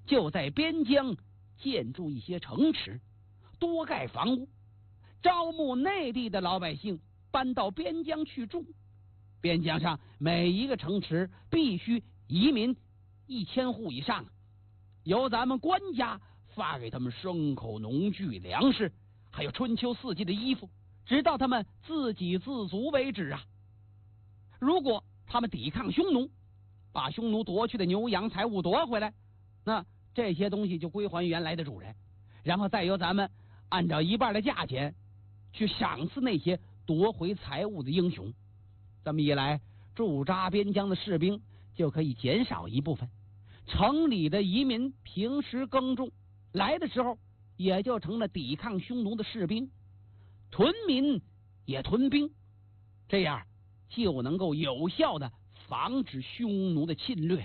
就在边疆建筑一些城池，多盖房屋，招募内地的老百姓搬到边疆去住。边疆上每一个城池必须移民1000户以上，由咱们官家发给他们牲口、农具、粮食，还有春秋四季的衣服，直到他们自给自足为止啊！如果他们抵抗匈奴，把匈奴夺去的牛羊财物夺回来，那这些东西就归还原来的主人，然后再由咱们按照1半的价钱去赏赐那些夺回财物的英雄。这么一来，驻扎边疆的士兵就可以减少一部分，城里的移民平时耕种，来的时候也就成了抵抗匈奴的士兵，屯民也屯兵，这样就能够有效的防止匈奴的侵略。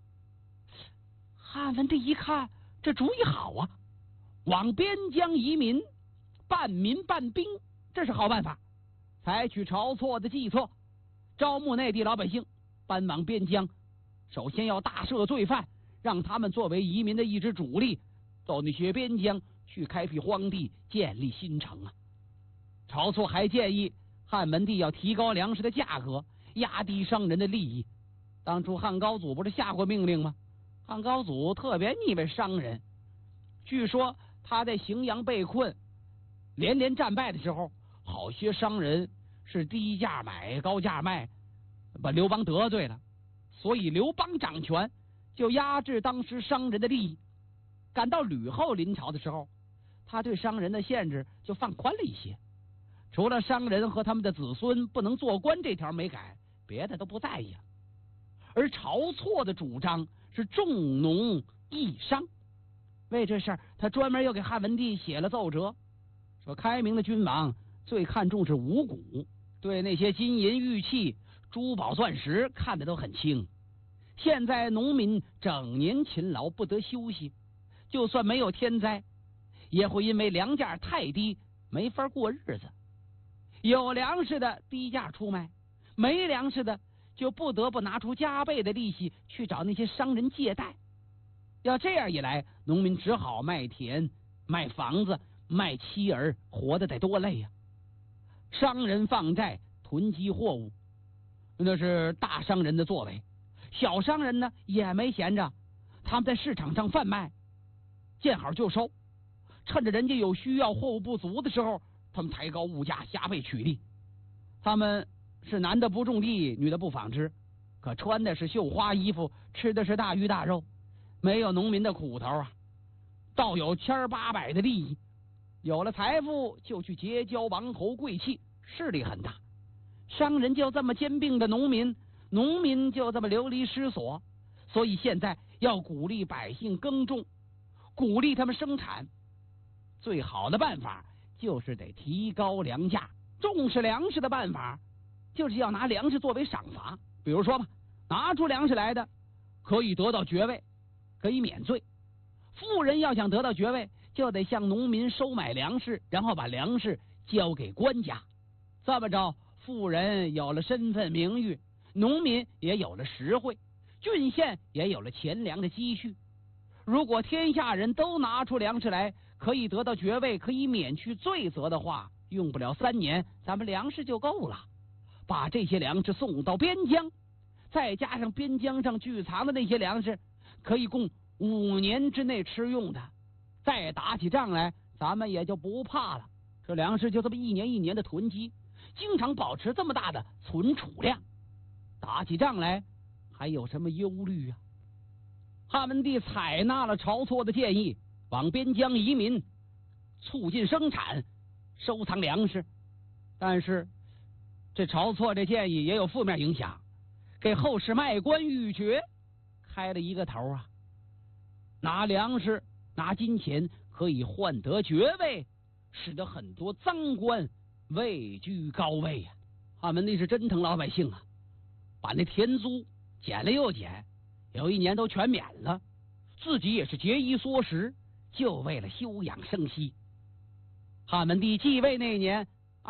汉文帝一看这主意好啊，往边疆移民，半民半兵，这是好办法。采取晁错的计策，招募内地老百姓搬往边疆，首先要大赦罪犯，让他们作为移民的一支主力，到那些边疆去开辟荒地，建立新城啊。晁错还建议汉文帝要提高粮食的价格，压低商人的利益。当初汉高祖不是下过命令吗？汉高祖特别腻歪商人，据说他在荥阳被困，连连战败的时候，好些商人是低价买高价卖，把刘邦得罪了，所以刘邦掌权，就压制当时商人的利益。赶到吕后临朝的时候，他对商人的限制就放宽了一些，除了商人和他们的子孙不能做官这条没改，别的都不在意了。而晁错的主张是重农抑商，为这事儿他专门又给汉文帝写了奏折，说开明的君王最看重是五谷，对那些金银玉器、珠宝钻石看得都很轻。现在农民整年勤劳不得休息，就算没有天灾，也会因为粮价太低没法过日子。有粮食的低价出卖，没粮食的就不得不拿出加倍的利息去找那些商人借贷。要这样一来，农民只好卖田、卖房子、卖妻儿，活得得多累呀！商人放债囤积货物，那是大商人的作为。小商人呢也没闲着，他们在市场上贩卖，见好就收，趁着人家有需要、货物不足的时候，他们抬高物价，加倍取利。他们是男的不种地，女的不纺织，可穿的是绣花衣服，吃的是大鱼大肉，没有农民的苦头啊，倒有1800的利益。有了财富就去结交王侯贵戚，势力很大。商人就这么兼并的农民，农民就这么流离失所。所以现在要鼓励百姓耕种，鼓励他们生产，最好的办法就是得提高粮价。重视粮食的办法就是要拿粮食作为赏罚。比如说吧，拿出粮食来的可以得到爵位，可以免罪。富人要想得到爵位，就得向农民收买粮食，然后把粮食交给官家。这么着，富人有了身份名誉，农民也有了实惠，郡县也有了钱粮的积蓄。如果天下人都拿出粮食来，可以得到爵位，可以免去罪责的话，用不了3年，咱们粮食就够了。把这些粮食送到边疆，再加上边疆上聚藏的那些粮食，可以供5年之内吃用的。再打起仗来，咱们也就不怕了。这粮食就这么一年一年的囤积，经常保持这么大的存储量，打起仗来还有什么忧虑啊？汉文帝采纳了晁错的建议，往边疆移民，促进生产，收藏粮食。但是这晁错这建议也有负面影响，给后世卖官鬻爵开了一个头啊！拿粮食、拿金钱可以换得爵位，使得很多赃官位居高位啊！汉文帝是真疼老百姓啊，把那田租减了又减，有一年都全免了，自己也是节衣缩食，就为了休养生息。汉文帝继位那年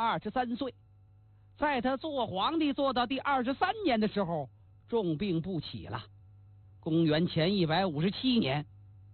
23岁，在他做皇帝做到第23年的时候，重病不起了。公元前157年，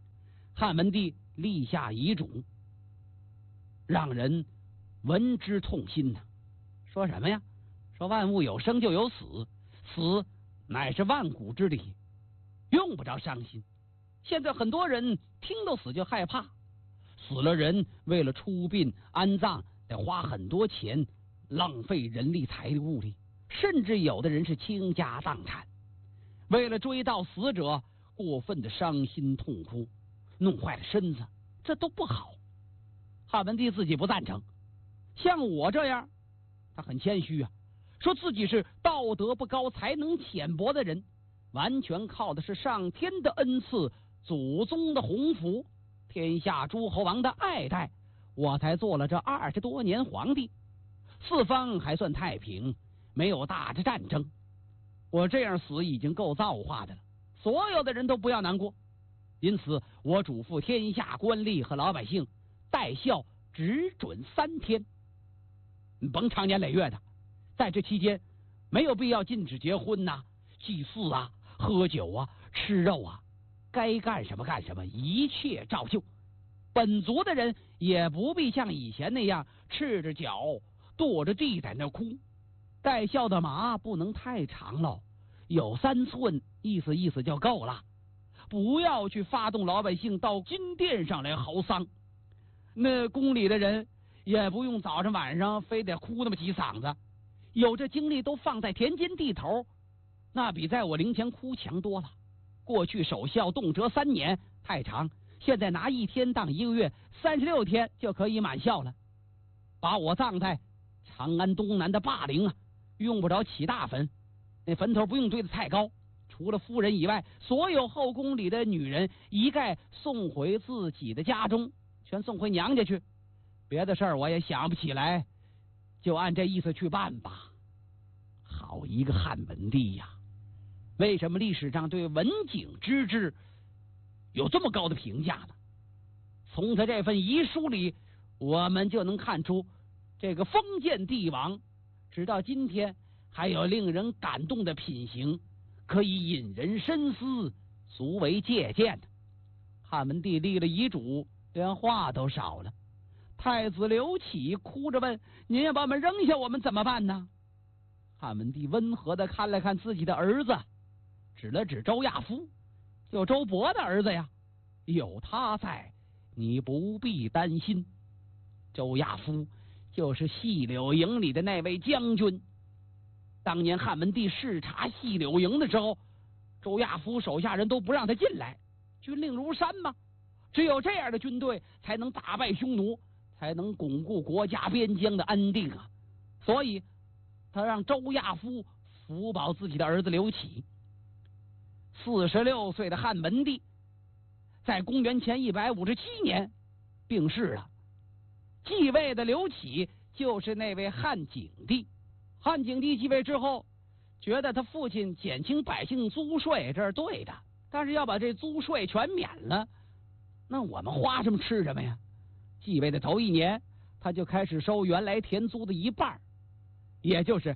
汉文帝立下遗嘱，让人闻之痛心呐。说什么呀？说万物有生就有死，死乃是万古之理，用不着伤心。现在很多人听到死就害怕，死了人为了出殡安葬得花很多钱，浪费人力财力物力，甚至有的人是倾家荡产，为了追悼死者过分的伤心痛哭，弄坏了身子，这都不好。汉文帝自己不赞成，像我这样，他很谦虚啊，说自己是道德不高才能浅薄的人，完全靠的是上天的恩赐，祖宗的鸿福，天下诸侯王的爱戴，我才做了这20多年皇帝，四方还算太平，没有大的战争。我这样死已经够造化的了，所有的人都不要难过。因此我嘱咐天下官吏和老百姓，戴孝只准3天，甭长年累月的。在这期间没有必要禁止结婚呐、祭祀啊、喝酒啊、吃肉啊，该干什么干什么，一切照旧。本族的人也不必像以前那样赤着脚跺着地在那哭。戴孝的马不能太长了，有3寸，意思就够了。不要去发动老百姓到金殿上来嚎丧，那宫里的人也不用早上晚上非得哭那么几嗓子，有这精力都放在田间地头，那比在我灵前哭强多了。过去守孝动辄3年太长，现在拿1天当1个月，36天就可以满孝了。把我葬在长安东南的霸陵啊，用不着起大坟，那坟头不用堆得太高，除了夫人以外，所有后宫里的女人一概送回自己的家中，全送回娘家去。别的事儿我也想不起来，就按这意思去办吧。好一个汉文帝呀！为什么历史上对文景之治有这么高的评价呢？从他这份遗书里，我们就能看出，这个封建帝王直到今天还有令人感动的品行，可以引人深思，足为借鉴的。汉文帝立了遗嘱，连话都少了。太子刘启哭着问：“您要把我们扔下，我们怎么办呢？”汉文帝温和的看了看自己的儿子，指了指周亚夫，就周勃的儿子呀，有他在，你不必担心。周亚夫就是细柳营里的那位将军。当年汉文帝视察细柳营的时候，周亚夫手下人都不让他进来，军令如山嘛。只有这样的军队才能打败匈奴，才能巩固国家边疆的安定啊。所以他让周亚夫辅保自己的儿子刘启。46岁的汉文帝在公元前157年病逝了。继位的刘启就是那位汉景帝。汉景帝继位之后，觉得他父亲减轻百姓租税这是对的，但是要把这租税全免了，那我们花什么吃什么呀？继位的头1年，他就开始收原来田租的1半，也就是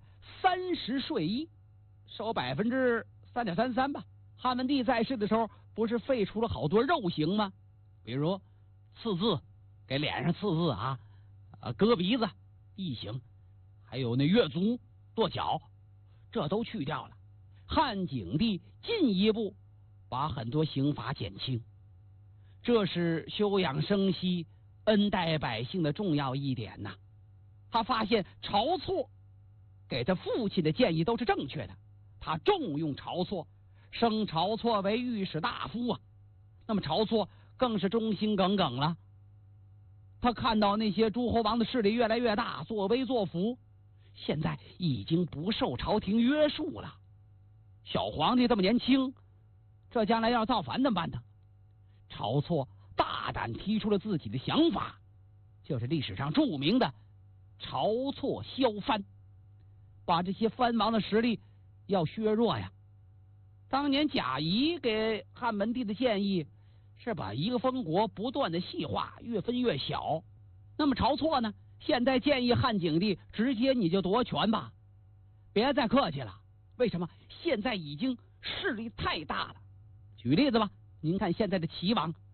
30税1，收3.33%吧。汉文帝在世的时候，不是废除了好多肉刑吗？比如刺字，给脸上刺字啊，割鼻子1刑，还有那越足跺脚，这都去掉了。汉景帝进一步把很多刑罚减轻，这是休养生息、恩待百姓的重要一点呐。他发现晁错给他父亲的建议都是正确的，他重用晁错，升晁错为御史大夫啊。那么晁错更是忠心耿耿了。他看到那些诸侯王的势力越来越大，作威作福，现在已经不受朝廷约束了。小皇帝这么年轻，这将来要造反怎么办呢？晁错大胆提出了自己的想法，就是历史上著名的晁错削藩，把这些藩王的实力要削弱呀。当年贾谊给汉文帝的建议是把一个封国不断的细化，越分越小。那么晁错呢，现在建议汉景帝直接你就夺权吧，别再客气了。为什么？现在已经势力太大了。举例子吧，您看现在的齐王